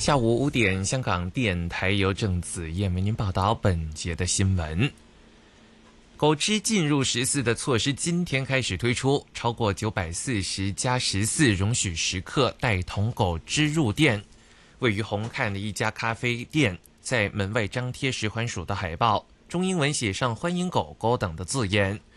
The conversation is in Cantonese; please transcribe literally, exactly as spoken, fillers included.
下午五点，香港电台由郑子燕为您报道本节的新闻。狗只进入十四的措施今天开始推出，超过九百四十加十四容许食客带同狗只入店。位于红磡的一家咖啡店，在门外张贴食环署的海报，中英文写上欢迎狗狗等的字眼。